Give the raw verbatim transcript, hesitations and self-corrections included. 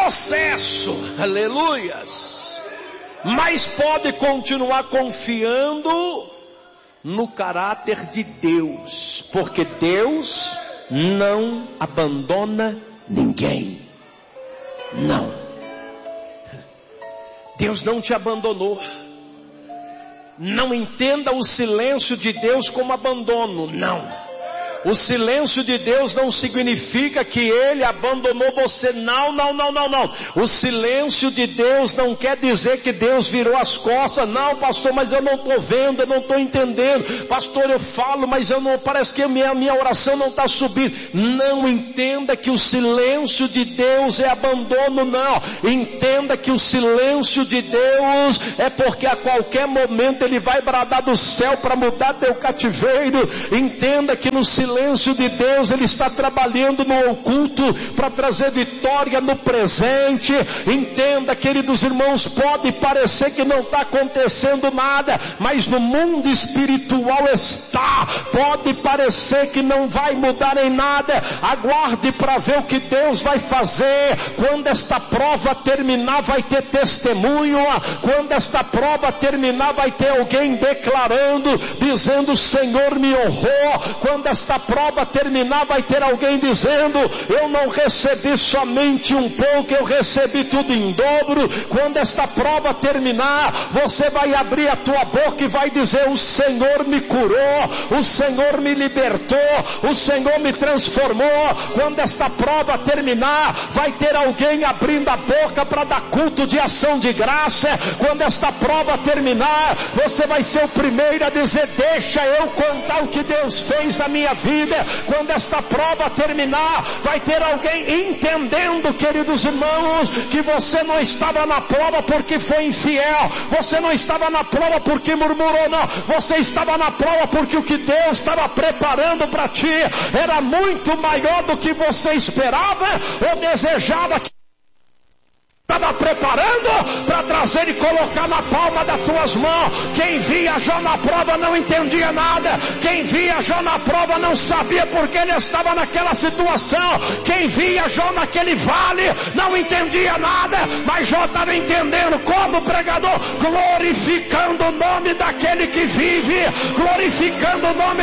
processo, aleluias, mas pode continuar confiando no caráter de Deus, porque Deus não abandona ninguém. Não, Deus não te abandonou. Não entenda o silêncio de Deus como abandono, não. O silêncio de Deus não significa que Ele abandonou você. Não, não, não, não, não. O silêncio de Deus não quer dizer que Deus virou as costas. Não, pastor, mas eu não estou vendo, eu não estou entendendo. Pastor, eu falo, mas eu não, parece que a minha, minha oração não está subindo. Não entenda que o silêncio de Deus é abandono, não. Entenda que o silêncio de Deus é porque a qualquer momento Ele vai bradar do céu para mudar teu cativeiro. Entenda que no silêncio O silêncio de Deus, Ele está trabalhando no oculto para trazer vitória no presente. Entenda, queridos irmãos, pode parecer que não está acontecendo nada, mas no mundo espiritual está. Pode parecer que não vai mudar em nada. Aguarde para ver o que Deus vai fazer. Quando esta prova terminar, vai ter testemunho. Quando esta prova terminar, vai ter alguém declarando, dizendo: o Senhor me honrou. Quando esta prova terminar, vai ter alguém dizendo: eu não recebi somente um pouco, eu recebi tudo em dobro. Quando esta prova terminar, você vai abrir a tua boca e vai dizer: o Senhor me curou, o Senhor me libertou, o Senhor me transformou. Quando esta prova terminar, vai ter alguém abrindo a boca para dar culto de ação de graça. Quando esta prova terminar, você vai ser o primeiro a dizer: deixa eu contar o que Deus fez na minha vida. Quando esta prova terminar, vai ter alguém entendendo, queridos irmãos, que você não estava na prova porque foi infiel, você não estava na prova porque murmurou, não, você estava na prova porque o que Deus estava preparando para ti era muito maior do que você esperava ou desejava. Que estava preparando para trazer e colocar na palma das tuas mãos. Quem viajou na prova não entendia nada. Quem viajou na prova não sabia porque ele estava naquela situação. Quem viajou naquele vale não entendia nada, mas Jó estava entendendo como pregador, glorificando o nome daquele que vive, glorificando o nome